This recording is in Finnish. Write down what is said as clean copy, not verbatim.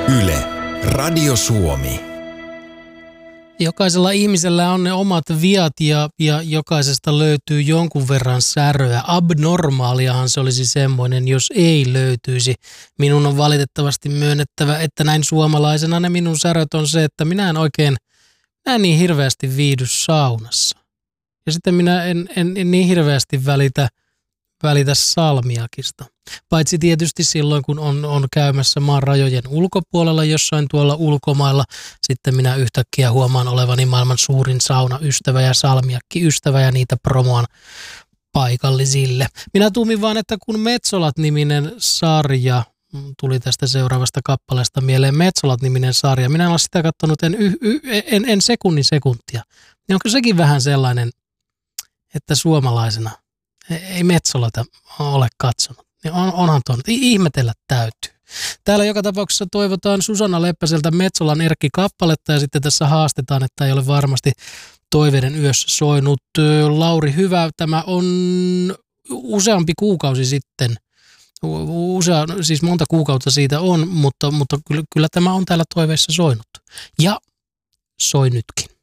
Yle, Radio Suomi. Jokaisella ihmisellä on ne omat viat ja jokaisesta löytyy jonkun verran säröä. Abnormaaliahan se olisi semmoinen, jos ei löytyisi. Minun on valitettavasti myönnettävä, että näin suomalaisena ne minun säröt on se, että minä en niin hirveästi viihdy saunassa. Ja sitten minä en niin hirveästi välitä salmiakista. Paitsi tietysti silloin, kun on käymässä maan rajojen ulkopuolella jossain tuolla ulkomailla. Sitten minä yhtäkkiä huomaan olevani maailman suurin saunaystävä ja salmiakki-ystävä ja niitä promoan paikallisille. Minä tuumin vaan, että kun Metsolat-niminen sarja, tuli tästä seuraavasta kappaleesta mieleen, Metsolat-niminen sarja, minä en ole sitä katsonut en sekunnin sekuntia. Niin onko sekin vähän sellainen, että suomalaisena ei Metsolata ole katsonut. Niin onhan tuon, ihmetellä täytyy. Täällä joka tapauksessa toivotaan Susanna Leppäseltä Metsolan Erkki-kappaletta ja sitten tässä haastetaan, että ei ole varmasti toiveiden yössä soinut. Lauri, hyvä. Tämä on useampi kuukausi sitten. Siis monta kuukautta siitä on, mutta kyllä tämä on täällä toiveissa soinut. Ja soi nytkin.